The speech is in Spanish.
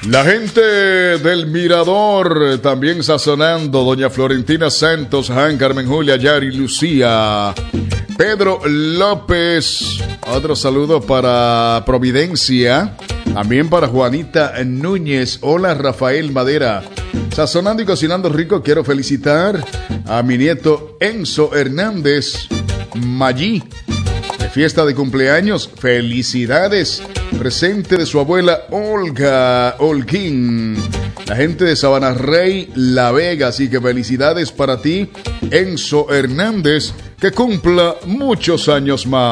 La gente del Mirador también sazonando. Doña Florentina Santos, Han, Carmen Julia, Yari, Lucía, Pedro López. Otro saludo para Providencia. También para Juanita Núñez. Hola, Rafael Madera. Sazonando y cocinando rico. Quiero felicitar a mi nieto Enzo Hernández Maggi, de fiesta de cumpleaños. Felicidades. Presente de su abuela Olga Holguín. La gente de Sabana Rey, La Vega. Así que felicidades para ti, Enzo Hernández. Que cumpla muchos años más.